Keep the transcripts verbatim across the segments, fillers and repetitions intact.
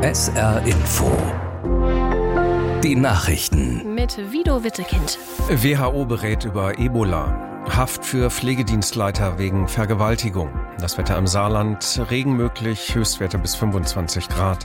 S R Info. Die Nachrichten. Mit Vido Wittekind. W H O berät über Ebola. Haft für Pflegedienstleiter wegen Vergewaltigung. Das Wetter im Saarland, Regen möglich, Höchstwerte bis fünfundzwanzig Grad.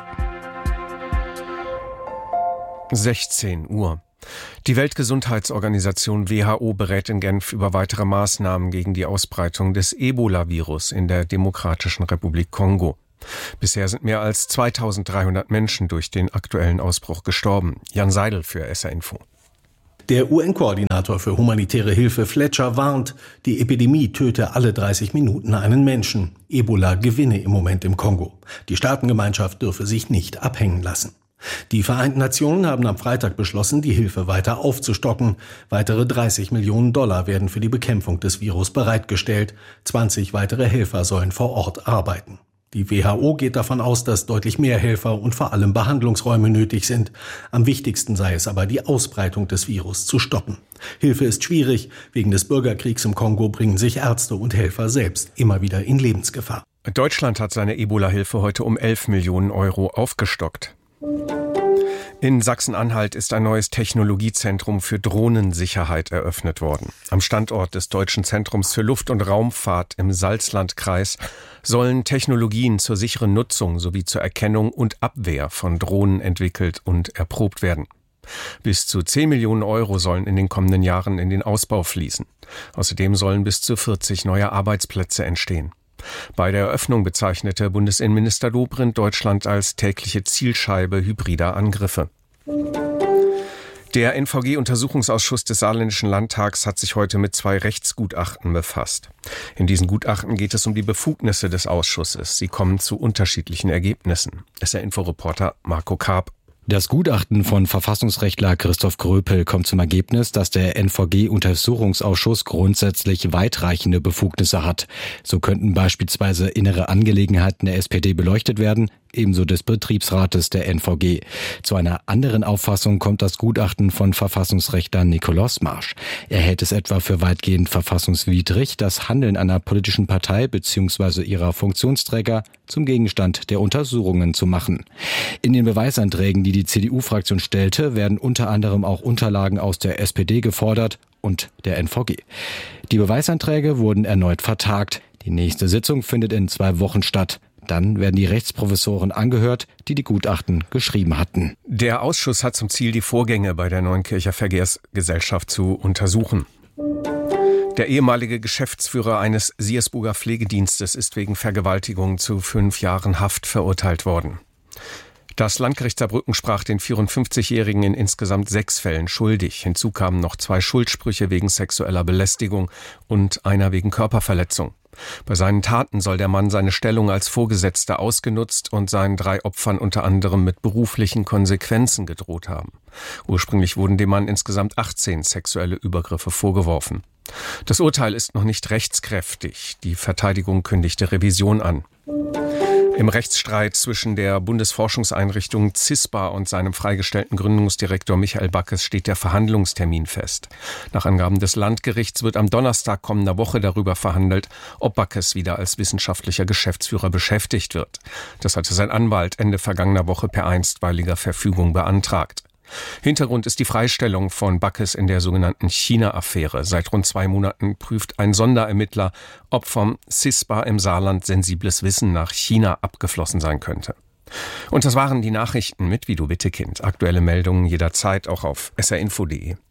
sechzehn Uhr. Die Weltgesundheitsorganisation W H O berät in Genf über weitere Maßnahmen gegen die Ausbreitung des Ebola-Virus in der Demokratischen Republik Kongo. Bisher sind mehr als zweitausenddreihundert Menschen durch den aktuellen Ausbruch gestorben. Jan Seidel für S R Info. Der U N-Koordinator für humanitäre Hilfe Fletcher warnt, die Epidemie töte alle dreißig Minuten einen Menschen. Ebola gewinne im Moment im Kongo. Die Staatengemeinschaft dürfe sich nicht abhängen lassen. Die Vereinten Nationen haben am Freitag beschlossen, die Hilfe weiter aufzustocken. Weitere dreißig Millionen Dollar werden für die Bekämpfung des Virus bereitgestellt. zwanzig weitere Helfer sollen vor Ort arbeiten. Die W H O geht davon aus, dass deutlich mehr Helfer und vor allem Behandlungsräume nötig sind. Am wichtigsten sei es aber, die Ausbreitung des Virus zu stoppen. Hilfe ist schwierig. Wegen des Bürgerkriegs im Kongo bringen sich Ärzte und Helfer selbst immer wieder in Lebensgefahr. Deutschland hat seine Ebola-Hilfe heute um elf Millionen Euro aufgestockt. In Sachsen-Anhalt ist ein neues Technologiezentrum für Drohnensicherheit eröffnet worden. Am Standort des Deutschen Zentrums für Luft- und Raumfahrt im Salzlandkreis sollen Technologien zur sicheren Nutzung sowie zur Erkennung und Abwehr von Drohnen entwickelt und erprobt werden. Bis zu zehn Millionen Euro sollen in den kommenden Jahren in den Ausbau fließen. Außerdem sollen bis zu vierzig neue Arbeitsplätze entstehen. Bei der Eröffnung bezeichnete Bundesinnenminister Dobrindt Deutschland als tägliche Zielscheibe hybrider Angriffe. Der N V G-Untersuchungsausschuss des Saarländischen Landtags hat sich heute mit zwei Rechtsgutachten befasst. In diesen Gutachten geht es um die Befugnisse des Ausschusses. Sie kommen zu unterschiedlichen Ergebnissen. S R-Info-Reporter Marco Karp. Das Gutachten von Verfassungsrechtler Christoph Gröpel kommt zum Ergebnis, dass der N V G-Untersuchungsausschuss grundsätzlich weitreichende Befugnisse hat. So könnten beispielsweise innere Angelegenheiten der S P D beleuchtet werden, ebenso des Betriebsrates der N V G. Zu einer anderen Auffassung kommt das Gutachten von Verfassungsrechtler Nikolaus Marsch. Er hält es etwa für weitgehend verfassungswidrig, das Handeln einer politischen Partei bzw. ihrer Funktionsträger zum Gegenstand der Untersuchungen zu machen. In den Beweisanträgen, die die C D U-Fraktion stellte, werden unter anderem auch Unterlagen aus der S P D gefordert und der N V G. Die Beweisanträge wurden erneut vertagt. Die nächste Sitzung findet in zwei Wochen statt. Dann werden die Rechtsprofessoren angehört, die die Gutachten geschrieben hatten. Der Ausschuss hat zum Ziel, die Vorgänge bei der Neunkircher Verkehrsgesellschaft zu untersuchen. Der ehemalige Geschäftsführer eines Siersburger Pflegedienstes ist wegen Vergewaltigung zu fünf Jahren Haft verurteilt worden. Das Landgericht Saarbrücken sprach den vierundfünfzigjährigen in insgesamt sechs Fällen schuldig. Hinzu kamen noch zwei Schuldsprüche wegen sexueller Belästigung und einer wegen Körperverletzung. Bei seinen Taten soll der Mann seine Stellung als Vorgesetzter ausgenutzt und seinen drei Opfern unter anderem mit beruflichen Konsequenzen gedroht haben. Ursprünglich wurden dem Mann insgesamt achtzehn sexuelle Übergriffe vorgeworfen. Das Urteil ist noch nicht rechtskräftig. Die Verteidigung kündigte Revision an. Im Rechtsstreit zwischen der Bundesforschungseinrichtung CISPA und seinem freigestellten Gründungsdirektor Michael Backes steht der Verhandlungstermin fest. Nach Angaben des Landgerichts wird am Donnerstag kommender Woche darüber verhandelt, ob Backes wieder als wissenschaftlicher Geschäftsführer beschäftigt wird. Das hatte sein Anwalt Ende vergangener Woche per einstweiliger Verfügung beantragt. Hintergrund ist die Freistellung von Backes in der sogenannten China-Affäre. Seit rund zwei Monaten prüft ein Sonderermittler, ob vom CISPA im Saarland sensibles Wissen nach China abgeflossen sein könnte. Und das waren die Nachrichten mit Vido Wittekind. Aktuelle Meldungen jederzeit auch auf s r info punkt de.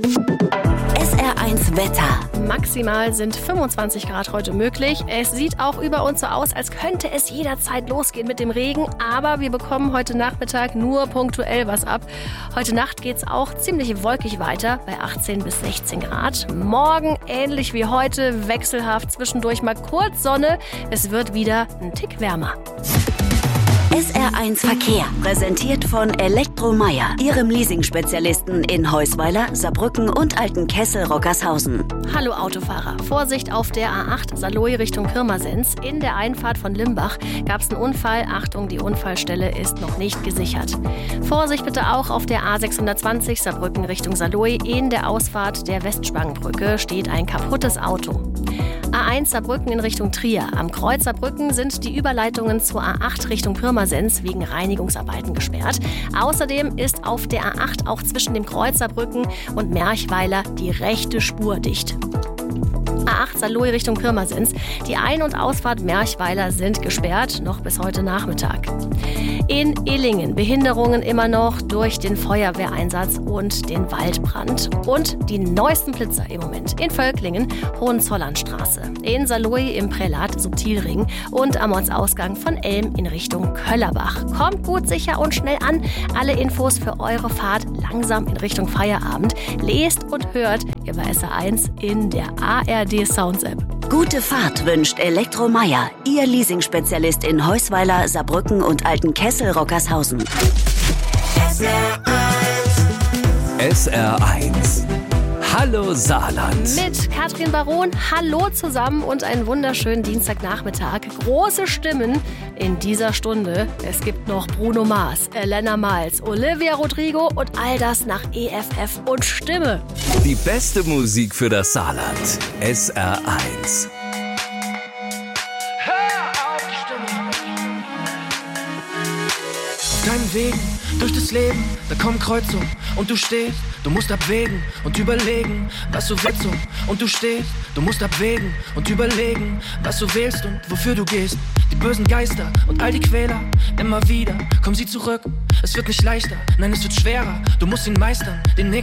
S R eins Wetter. Maximal sind fünfundzwanzig Grad heute möglich. Es sieht auch über uns so aus, als könnte es jederzeit losgehen mit dem Regen. Aber wir bekommen heute Nachmittag nur punktuell was ab. Heute Nacht geht es auch ziemlich wolkig weiter bei achtzehn bis sechzehn Grad. Morgen ähnlich wie heute, wechselhaft, zwischendurch mal kurz Sonne. Es wird wieder ein Tick wärmer. S R eins Verkehr, präsentiert von Elektromeier, Ihrem Leasing-Spezialisten in Heusweiler, Saarbrücken und Altenkessel-Rockershausen. Hallo Autofahrer, Vorsicht auf der A acht Saarlouis Richtung Pirmasens. In der Einfahrt von Limbach gab es einen Unfall. Achtung, die Unfallstelle ist noch nicht gesichert. Vorsicht bitte auch auf der A sechshundertzwanzig Saarbrücken Richtung Saarlouis. In der Ausfahrt der Westspangenbrücke steht ein kaputtes Auto. A eins Saarbrücken in Richtung Trier. Am Kreuz Saarbrücken sind die Überleitungen zur A acht Richtung Pirmasens wegen Reinigungsarbeiten gesperrt. Außerdem ist auf der A acht auch zwischen dem Kreuz Saarbrücken und Merchweiler die rechte Spur dicht. A acht Saarlouis Richtung Pirmasens. Die Ein- und Ausfahrt Merchweiler sind gesperrt, noch bis heute Nachmittag. In Illingen Behinderungen immer noch durch den Feuerwehreinsatz und den Waldbrand. Und die neuesten Blitzer im Moment in Völklingen, Hohenzollernstraße. In Saarlouis im Prälat Subtilring und am Ortsausgang von Elm in Richtung Köllerbach. Kommt gut, sicher und schnell an. Alle Infos für eure Fahrt langsam in Richtung Feierabend. Lest und hört ihr bei S R eins in der A R D Sounds App. Gute Fahrt wünscht Elektromeier, Ihr Leasing-Spezialist in Heusweiler, Saarbrücken und Altenkessel-Rockershausen. S R eins. S R eins. Hallo Saarland. Mit Katrin Baron, hallo zusammen und einen wunderschönen Dienstagnachmittag. Große Stimmen in dieser Stunde. Es gibt noch Bruno Mars, Elena Miles, Olivia Rodrigo und all das nach E F F und Stimme. Die beste Musik für das Saarland. S R eins. Auf deinen Wegen durch das Leben, da kommen Kreuzungen und du stehst, du musst abwägen und überlegen, was du willst und du stehst, du musst abwägen und überlegen, was du wählst und wofür du gehst. Die bösen Geister und all die Quäler, immer wieder kommen sie zurück. Es wird nicht leichter, nein, es wird schwerer, du musst ihn meistern, den nächsten